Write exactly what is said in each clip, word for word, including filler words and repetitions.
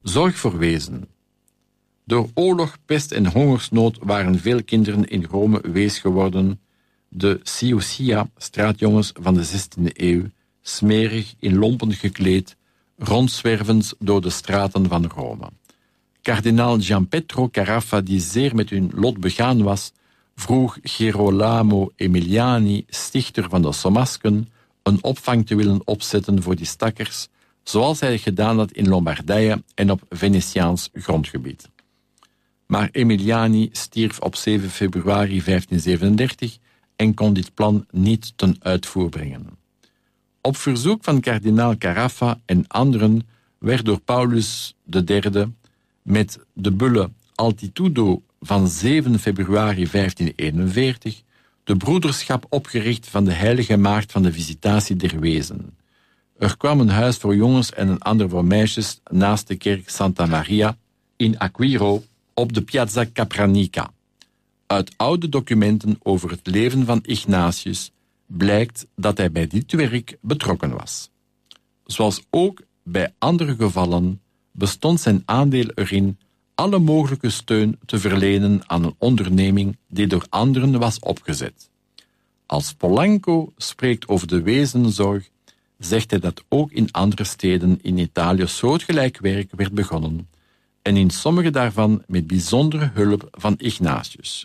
Zorg voor wezen. Door oorlog, pest en hongersnood waren veel kinderen in Rome wees geworden. De Ciucia, straatjongens van de zestiende eeuw, smerig in lompen gekleed, rondzwervend door de straten van Rome. Kardinaal Gianpietro Carafa, die zeer met hun lot begaan was, vroeg Girolamo Emiliani, stichter van de Sommasken, een opvang te willen opzetten voor die stakkers, zoals hij gedaan had in Lombardije en op Venetiaans grondgebied. Maar Emiliani stierf op zeven februari vijftienzevenendertig en kon dit plan niet ten uitvoer brengen. Op verzoek van kardinaal Carafa en anderen werd door Paulus de derde met de bulle Altitudo van zeven februari vijftieneenenveertig de broederschap opgericht van de heilige maagd van de Visitatie der Wezen. Er kwam een huis voor jongens en een ander voor meisjes naast de kerk Santa Maria in Aquiro op de Piazza Capranica. Uit oude documenten over het leven van Ignatius blijkt dat hij bij dit werk betrokken was. Zoals ook bij andere gevallen bestond zijn aandeel erin alle mogelijke steun te verlenen aan een onderneming die door anderen was opgezet. Als Polanco spreekt over de wezenzorg, zegt hij dat ook in andere steden in Italië soortgelijk werk werd begonnen, en in sommige daarvan met bijzondere hulp van Ignatius.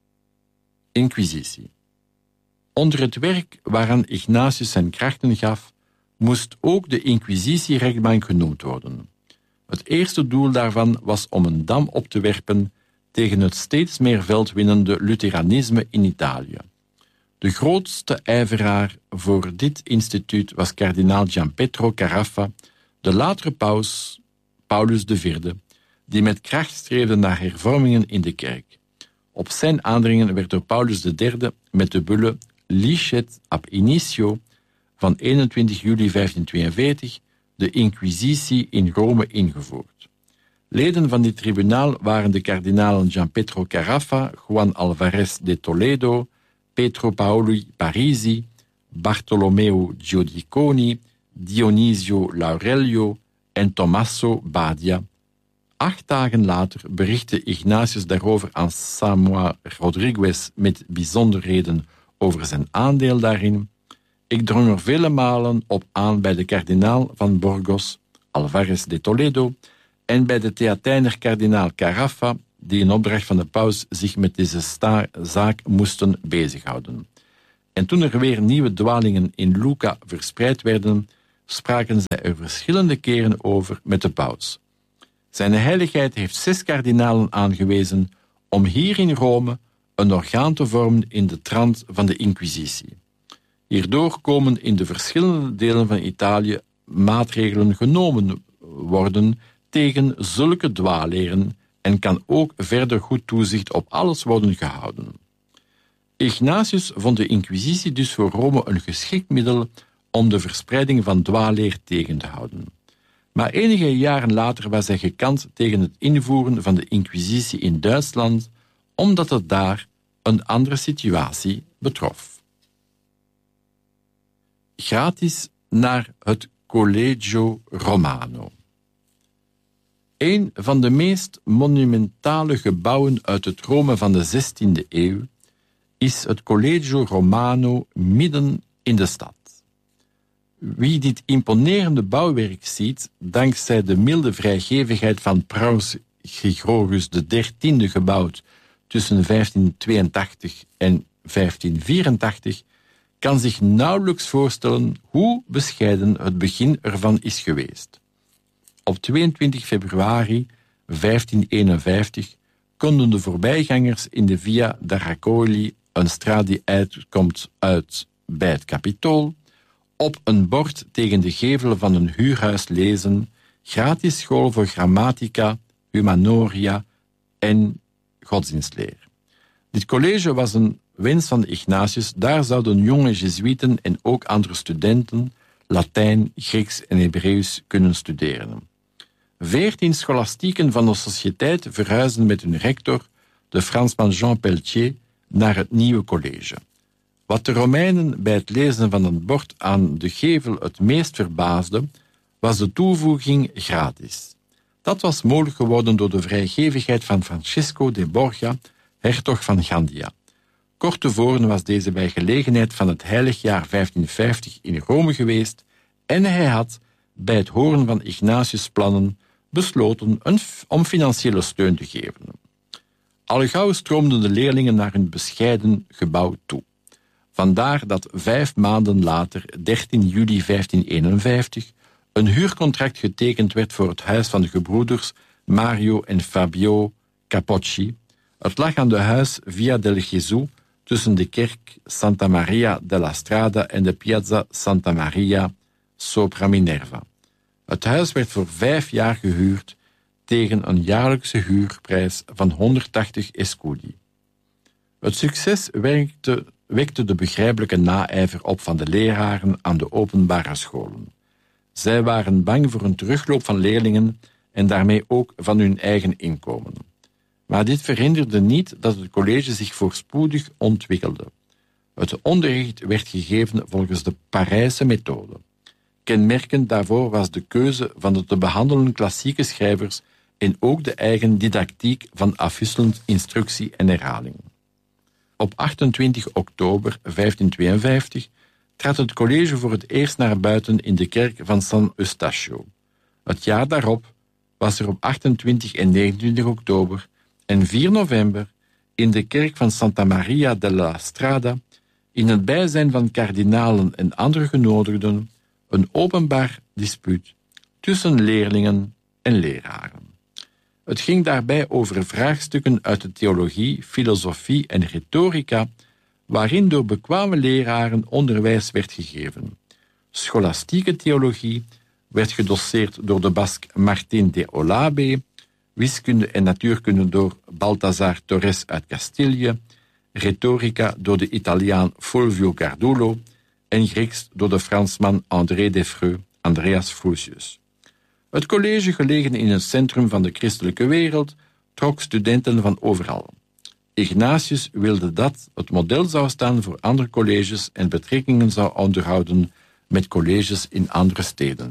Inquisitie. Onder het werk waaraan Ignatius zijn krachten gaf, moest ook de inquisitierechtbank genoemd worden. Het eerste doel daarvan was om een dam op te werpen tegen het steeds meer veldwinnende Lutheranisme in Italië. De grootste ijveraar voor dit instituut was kardinaal Gianpietro Carafa, de latere paus Paulus de vierde, die met kracht streefde naar hervormingen in de kerk. Op zijn aandringen werd door Paulus de derde met de bulle Licet ab initio van eenentwintig juli vijftientweeënveertig de inquisitie in Rome ingevoerd. Leden van dit tribunaal waren de kardinalen Gianpietro Carafa, Juan Alvarez de Toledo, Pietro Paoli Parisi, Bartolomeo Giudiconi, Dionisio Laurelio en Tommaso Badia. Acht dagen later berichtte Ignatius daarover aan Samuel Rodriguez met bijzonderheden over zijn aandeel daarin. Ik drong er vele malen op aan bij de kardinaal van Burgos, Alvarez de Toledo, en bij de Theatijner kardinaal Carafa, die in opdracht van de paus zich met deze sta- zaak moesten bezighouden. En toen er weer nieuwe dwalingen in Lucca verspreid werden, spraken zij er verschillende keren over met de paus. Zijn heiligheid heeft zes kardinalen aangewezen om hier in Rome een orgaan te vormen in de trant van de inquisitie. Hierdoor komen in de verschillende delen van Italië maatregelen genomen worden tegen zulke dwaalleren en kan ook verder goed toezicht op alles worden gehouden. Ignatius vond de inquisitie dus voor Rome een geschikt middel om de verspreiding van dwaalleer tegen te houden. Maar enige jaren later was hij gekant tegen het invoeren van de inquisitie in Duitsland, omdat het daar een andere situatie betrof. Gratis naar het Collegio Romano. Een van de meest monumentale gebouwen uit het Rome van de zestiende eeuw is het Collegio Romano midden in de stad. Wie dit imponerende bouwwerk ziet, dankzij de milde vrijgevigheid van Paus Gregorius de dertiende gebouwd tussen vijftien tweeëntachtig en vijftien vierentachtig, kan zich nauwelijks voorstellen hoe bescheiden het begin ervan is geweest. Op tweeëntwintig februari vijftien eenenvijftig konden de voorbijgangers in de Via d'Aracoli, een straat die uitkomt uit bij het Capitool, op een bord tegen de gevel van een huurhuis lezen: gratis school voor grammatica, humanoria en godsdienstleer. Dit college was een wens van Ignatius. Daar zouden jonge Jezuïeten en ook andere studenten Latijn, Grieks en Hebreeuws kunnen studeren. Veertien scholastieken van de sociëteit verhuisden met hun rector, de Fransman Jean Pelletier, naar het nieuwe college. Wat de Romeinen bij het lezen van een bord aan de gevel het meest verbaasde, was de toevoeging gratis. Dat was mogelijk geworden door de vrijgevigheid van Francisco de Borgia, hertog van Gandia. Kort tevoren was deze bij gelegenheid van het heiligjaar vijftienvijftig in Rome geweest en hij had, bij het horen van Ignatius' plannen, besloten een f- om financiële steun te geven. Al gauw stroomden de leerlingen naar hun bescheiden gebouw toe. Vandaar dat vijf maanden later, dertien juli vijftieneenenvijftig, een huurcontract getekend werd voor het huis van de gebroeders Mario en Fabio Capocci. Het lag aan de huis Via del Gesù tussen de kerk Santa Maria della Strada en de Piazza Santa Maria sopra Minerva. Het huis werd voor vijf jaar gehuurd tegen een jaarlijkse huurprijs van honderdtachtig escudi. Het succes werkte, wekte de begrijpelijke naijver op van de leraren aan de openbare scholen. Zij waren bang voor een terugloop van leerlingen en daarmee ook van hun eigen inkomen. Maar dit verhinderde niet dat het college zich voorspoedig ontwikkelde. Het onderricht werd gegeven volgens de Parijse methode. Kenmerkend daarvoor was de keuze van de te behandelen klassieke schrijvers en ook de eigen didactiek van afwisselend instructie en herhaling. Op achtentwintig oktober vijftientweeënvijftig trad het college voor het eerst naar buiten in de kerk van San Eustachio. Het jaar daarop was er op achtentwintig en negenentwintig oktober en vier november in de kerk van Santa Maria della Strada, in het bijzijn van kardinalen en andere genodigden, een openbaar dispuut tussen leerlingen en leraren. Het ging daarbij over vraagstukken uit de theologie, filosofie en retorica, waarin door bekwame leraren onderwijs werd gegeven. Scholastieke theologie werd gedoseerd door de Bask Martín de Olabe, wiskunde en natuurkunde door Balthazar Torres uit Castilië, retorica door de Italiaan Fulvio Gardulo en Grieks door de Fransman André Defreux, Andreas Frusius. Het college, gelegen in het centrum van de christelijke wereld, trok studenten van overal. Ignatius wilde dat het model zou staan voor andere colleges en betrekkingen zou onderhouden met colleges in andere steden.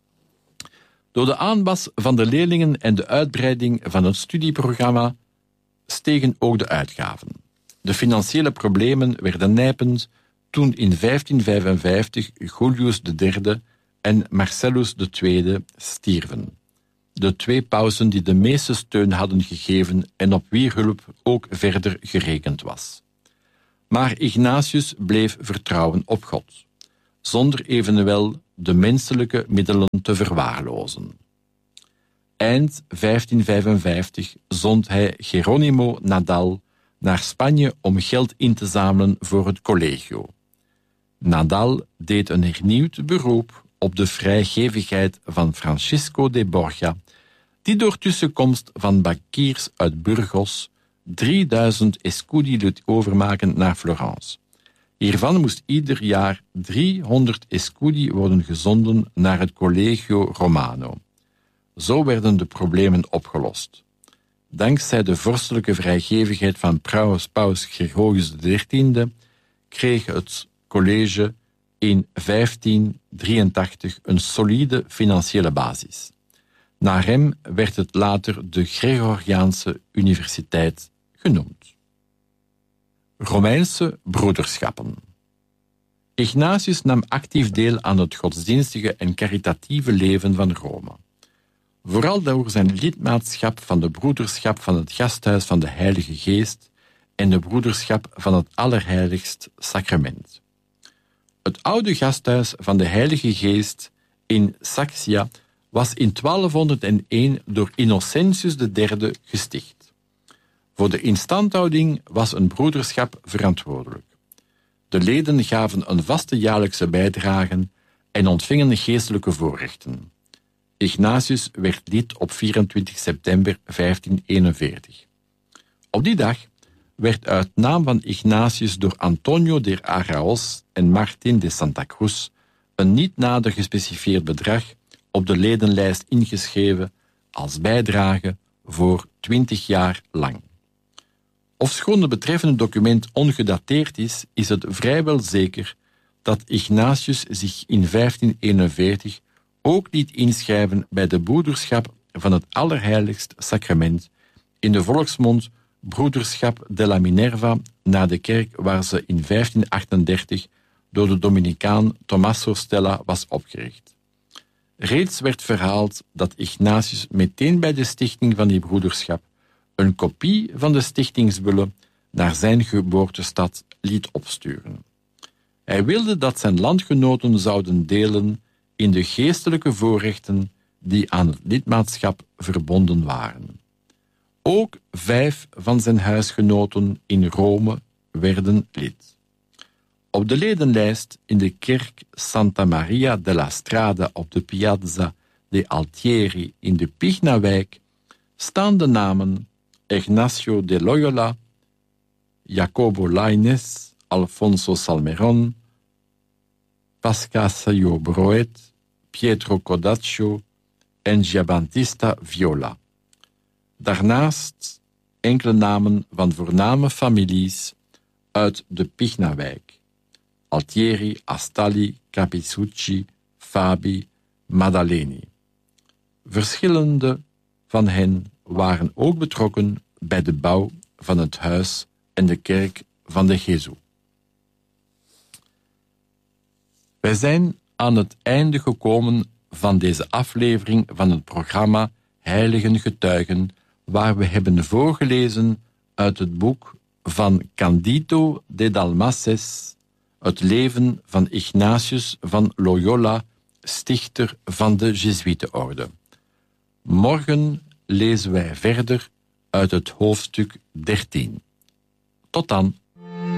Door de aanwas van de leerlingen en de uitbreiding van het studieprogramma stegen ook de uitgaven. De financiële problemen werden nijpend toen in vijftienvijfenvijftig Julius de derde en Marcellus de tweede stierven. De twee pausen die de meeste steun hadden gegeven en op wier hulp ook verder gerekend was. Maar Ignatius bleef vertrouwen op God, zonder evenwel de menselijke middelen te verwaarlozen. Eind vijftienvijfenvijftig zond hij Geronimo Nadal naar Spanje om geld in te zamelen voor het collegio. Nadal deed een hernieuwd beroep op de vrijgevigheid van Francisco de Borgia, die door tussenkomst van bankiers uit Burgos drieduizend escudi liet overmaken naar Florence. Hiervan moest ieder jaar driehonderd escudi worden gezonden naar het Collegio Romano. Zo werden de problemen opgelost. Dankzij de vorstelijke vrijgevigheid van paus, paus Gregorius de dertiende kreeg het college in vijftiendrieëntachtig een solide financiële basis. Naar hem werd het later de Gregoriaanse Universiteit genoemd. Romeinse broederschappen. Ignatius nam actief deel aan het godsdienstige en caritatieve leven van Rome. Vooral door zijn lidmaatschap van de broederschap van het Gasthuis van de Heilige Geest en de broederschap van het Allerheiligst Sacrament. Het oude gasthuis van de Heilige Geest in Saxia was in twaalfhonderdéén door Innocentius de derde gesticht. Voor de instandhouding was een broederschap verantwoordelijk. De leden gaven een vaste jaarlijkse bijdrage en ontvingen geestelijke voorrechten. Ignatius werd lid op vierentwintig september vijftieneenenveertig. Op die dag werd uit naam van Ignatius door Antonio de Araos en Martin de Santa Cruz een niet nader gespecifieerd bedrag op de ledenlijst ingeschreven als bijdrage voor twintig jaar lang. Ofschoon het betreffende document ongedateerd is, is het vrijwel zeker dat Ignatius zich in vijftieneenenveertig ook liet inschrijven bij de broederschap van het Allerheiligst Sacrament, in de volksmond Broederschap della Minerva, naar de kerk waar ze in vijftien achtendertig door de Dominicaan Tommaso Stella was opgericht. Reeds werd verhaald dat Ignatius meteen bij de stichting van die broederschap een kopie van de stichtingsbulle naar zijn geboortestad liet opsturen. Hij wilde dat zijn landgenoten zouden delen in de geestelijke voorrechten die aan het lidmaatschap verbonden waren. Ook vijf van zijn huisgenoten in Rome werden lid. Op de ledenlijst in de kerk Santa Maria della Strada op de Piazza de Altieri in de Pignawijk staan de namen Ignacio de Loyola, Jacobo Lainez, Alfonso Salmeron, Pascasio Broet, Pietro Codaccio en Giambattista Viola. Daarnaast enkele namen van voorname families uit de Pignawijk: Altieri, Astalli, Capisucci, Fabi, Maddaleni. Verschillende van hen waren ook betrokken bij de bouw van het huis en de kerk van de Gesù. Wij zijn aan het einde gekomen van deze aflevering van het programma Heiligen Getuigen, waar we hebben voorgelezen uit het boek van Candido de Dalmases, het leven van Ignatius van Loyola, stichter van de Jezuïetenorde. Morgen lezen wij verder uit het hoofdstuk dertien. Tot dan.